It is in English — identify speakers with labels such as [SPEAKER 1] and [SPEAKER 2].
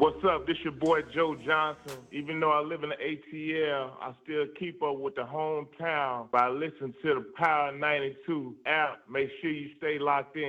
[SPEAKER 1] What's up? This your boy Joe Johnson. Even though I live in the ATL, I still keep up with the hometown by listening to the Power 92 app. Make sure you stay locked in.